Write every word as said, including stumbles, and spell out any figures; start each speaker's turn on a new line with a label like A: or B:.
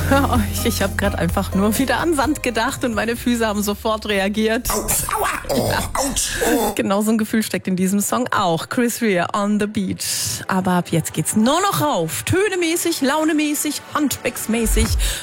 A: Ich, ich habe gerade einfach nur wieder an Sand gedacht und meine Füße haben sofort reagiert.
B: Autsch, aua, oh,
A: Ja.
B: Autsch, oh.
A: Genau so ein Gefühl steckt in diesem Song auch. Chris Rea, On the Beach. Aber ab jetzt geht's nur noch rauf. Tönemäßig, launemäßig, handwerksmäßig.